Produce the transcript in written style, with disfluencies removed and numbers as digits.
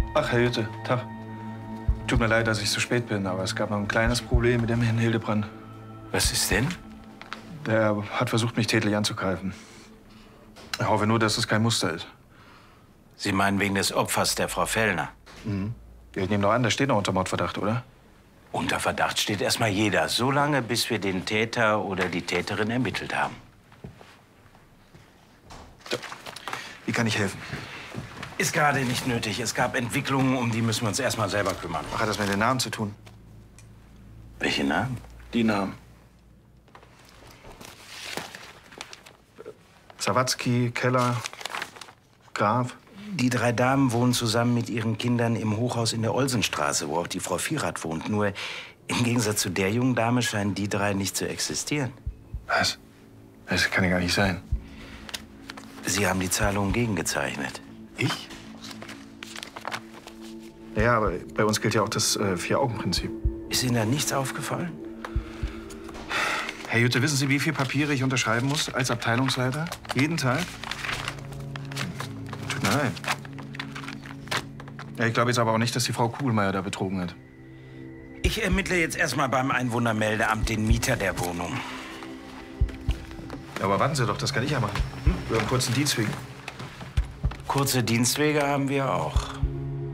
Ach, Herr Jütte, Tag. Tut mir leid, dass ich so spät bin, aber es gab noch ein kleines Problem mit dem Herrn Hildebrand. Was ist denn? Der hat versucht, mich tätlich anzugreifen. Ich hoffe nur, dass es kein Muster ist. Sie meinen wegen des Opfers der Frau Fellner? Mhm. Ich nehme doch an, der steht noch unter Mordverdacht, oder? Unter Verdacht steht erstmal jeder, so lange, bis wir den Täter oder die Täterin ermittelt haben. Wie kann ich helfen? Ist gerade nicht nötig. Es gab Entwicklungen, um die müssen wir uns erstmal selber kümmern. Hat das mit den Namen zu tun? Welche Namen? Die Namen. Sawatzki, Keller, Graf. Die 3 Damen wohnen zusammen mit ihren Kindern im Hochhaus in der Olsenstraße, wo auch die Frau Vierath wohnt. Nur im Gegensatz zu der jungen Dame scheinen die 3 nicht zu existieren. Was? Das kann ja gar nicht sein. Sie haben die Zahlungen gegengezeichnet. Ich? Ja, aber bei uns gilt ja auch das 4-Augen-Prinzip. Ist Ihnen da nichts aufgefallen? Herr Jütte, wissen Sie, wie viele Papiere ich unterschreiben muss als Abteilungsleiter? Jeden Tag? Tut mir leid. Ja, ich glaube jetzt aber auch nicht, dass die Frau Kugelmeier da betrogen hat. Ich ermittle jetzt erstmal beim Einwohnermeldeamt den Mieter der Wohnung. Ja, aber warten Sie doch, das kann ich ja machen. Über einen kurzen Dienstweg. Kurze Dienstwege haben wir auch.